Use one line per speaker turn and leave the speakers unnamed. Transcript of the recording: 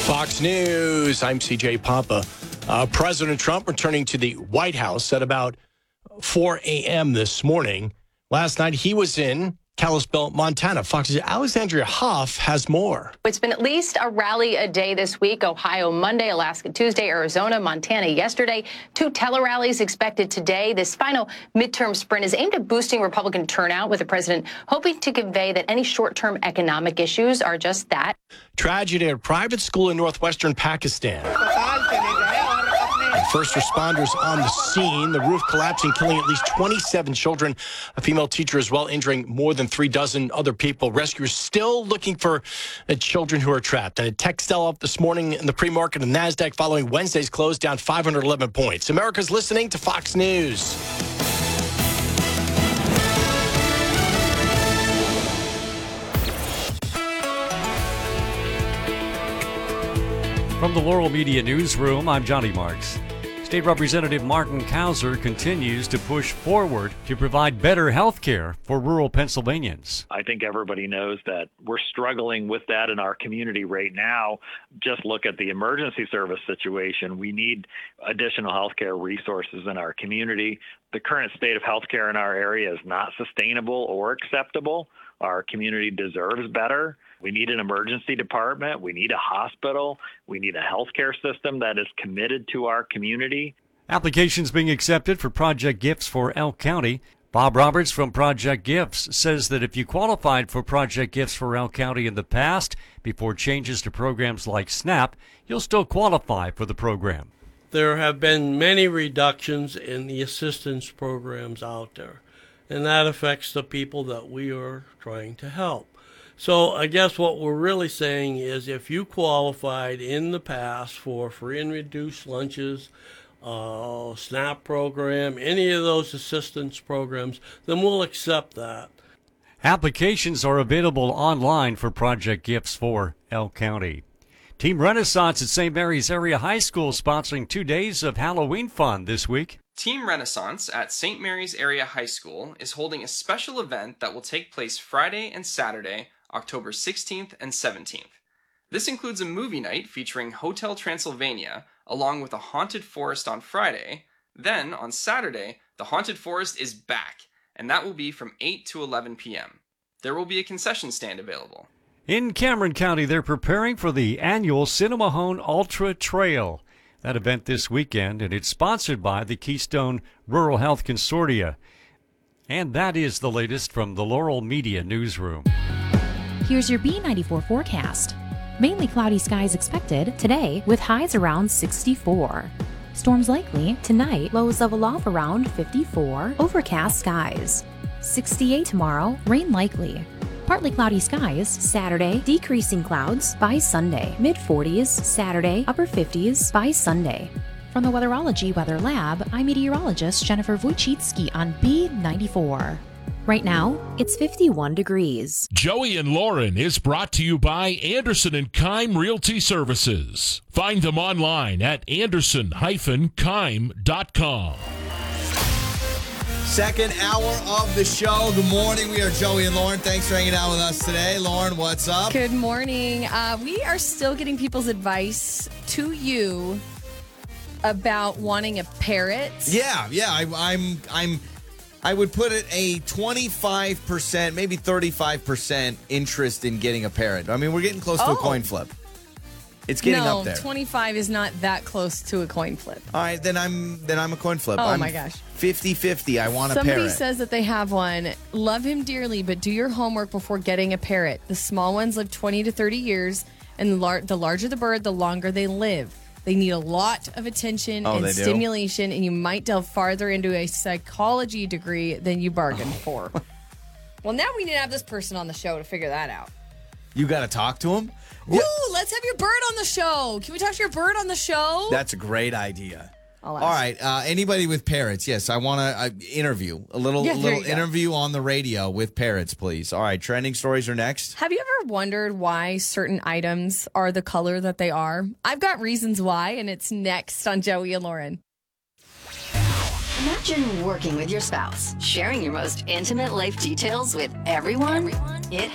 Fox News, I'm CJ Papa. President Trump returning to the White House at about 4 a.m. this morning. Last night, he was in Kalispell, Montana. Fox's Alexandria Hoff has more.
It's been at least a rally a day this week. Ohio Monday, Alaska Tuesday, Arizona, Montana yesterday. 2 tele-rallies expected today. This final midterm sprint is aimed at boosting Republican turnout, with the president hoping to convey that any short-term economic issues are just that.
Tragedy at a private school in northwestern Pakistan. First responders on the scene. The roof collapsing, killing at least 27 children. A female teacher as well, injuring more than 3 dozen other people. Rescuers still looking for children who are trapped. And a tech sell-off this morning in the pre-market of NASDAQ following Wednesday's close, down 511 points. America's listening to Fox News.
From the Laurel Media Newsroom, I'm Johnny Marks. State Representative Martin Kauser continues to push forward to provide better health care for rural Pennsylvanians.
I think everybody knows that we're struggling with that in our community right now. Just look at the emergency service situation. We need additional health care resources in our community. The current state of health care in our area is not sustainable or acceptable. Our community deserves better. We need an emergency department. We need a hospital. We need a healthcare system that is committed to our community.
Applications being accepted for Project Gifts for Elk County. Bob Roberts from Project Gifts says that if you qualified for Project Gifts for Elk County in the past, before changes to programs like SNAP, you'll still qualify for the program.
There have been many reductions in the assistance programs out there, and that affects the people that we are trying to help. So I guess what we're really saying is if you qualified in the past for free and reduced lunches, SNAP program, any of those assistance programs, then we'll accept that.
Applications are available online for Project Gifts for Elk County. Team Renaissance at St. Mary's Area High School sponsoring 2 days of Halloween fun this week.
Team Renaissance at St. Mary's Area High School is holding a special event that will take place Friday and Saturday, October 16th and 17th. This includes a movie night featuring Hotel Transylvania, along with a haunted forest on Friday. Then, on Saturday, the haunted forest is back, and that will be from 8 to 11 p.m. There will be a concession stand available.
In Cameron County, they're preparing for the annual Cinnamahone Ultra Trail. That event this weekend, and it's sponsored by the Keystone Rural Health Consortia. And that is the latest from the Laurel Media Newsroom.
Here's your B94 forecast. Mainly cloudy skies expected today with highs around 64. Storms likely tonight, lows level off around 54. Overcast skies. 68 tomorrow, rain likely. Partly cloudy skies Saturday, decreasing clouds by Sunday. Mid-40s Saturday, upper 50s by Sunday. From the Weatherology Weather Lab, I'm meteorologist Jennifer Wojcicki on B94. Right now, it's 51 degrees.
Joey and Lauren is brought to you by Anderson & Keim Realty Services. Find them online at anderson-keim.com.
Second hour of the show. Good morning. We are Joey and Lauren. Thanks for hanging out with us today. Lauren, what's up?
Good morning. We are still getting people's advice to you about wanting a parrot.
Yeah. I would put it a 25%, maybe 35% interest in getting a parrot. I mean, we're getting close to a coin flip. It's getting up there.
25 is not that close to a coin flip.
All right, then I'm a coin flip.
Oh,
I'm
my gosh.
50-50. I want a parrot.
Somebody says that they have one. Love him dearly, but do your homework before getting a parrot. The small ones live 20 to 30 years, and the larger the bird, the longer they live. They need a lot of attention and stimulation, and you might delve farther into a psychology degree than you bargained for. Well, now we need to have this person on the show to figure that out.
You got to talk to him?
Ooh, let's have your bird on the show. Can we talk to your bird on the show?
That's a great idea.
All
right. Anybody with parrots? Yes, I want to interview. A little interview on the radio with parrots, please. All right, trending stories are next.
Have you ever wondered why certain items are the color that they are? I've got reasons why, and it's next on Joey and Lauren.
Imagine working with your spouse, sharing your most intimate life details with everyone. It